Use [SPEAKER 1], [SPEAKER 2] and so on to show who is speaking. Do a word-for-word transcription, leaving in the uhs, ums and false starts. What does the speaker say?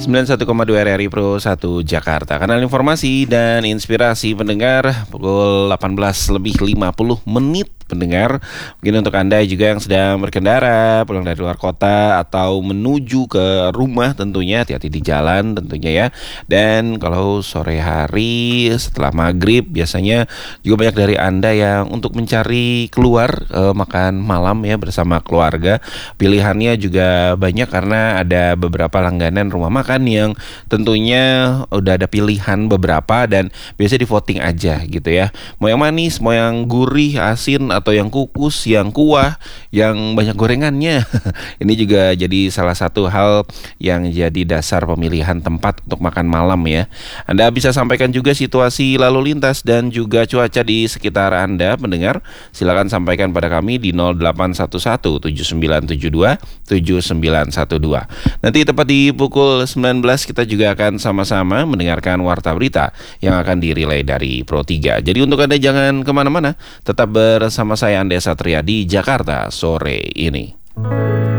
[SPEAKER 1] sembilan puluh satu koma dua R R I Pro satu Jakarta. Kanal informasi dan inspirasi pendengar pukul delapan belas lebih lima puluh menit pendengar. Mungkin untuk Anda juga yang sedang berkendara, pulang dari luar kota atau menuju ke rumah tentunya, hati-hati di jalan tentunya ya. Dan kalau sore hari setelah maghrib biasanya juga banyak dari Anda yang untuk mencari keluar eh, makan malam ya bersama keluarga. Pilihannya juga banyak karena ada beberapa langganan rumah makan yang tentunya udah ada pilihan beberapa dan biasa di voting aja gitu ya. Mau yang manis, mau yang gurih, asin atau yang kukus, yang kuah, yang banyak gorengannya. Ini juga jadi salah satu hal yang jadi dasar pemilihan tempat untuk makan malam ya. Anda bisa sampaikan juga situasi lalu lintas dan juga cuaca di sekitar Anda pendengar. Silakan sampaikan pada kami di nol delapan satu satu tujuh sembilan tujuh dua tujuh sembilan satu dua. Nanti tepat di pukul sembilan belas kita juga akan sama-sama mendengarkan warta berita yang akan dirilai dari Pro tiga. Jadi untuk Anda jangan kemana-mana, tetap bersama saya Ande Satria di Jakarta sore ini.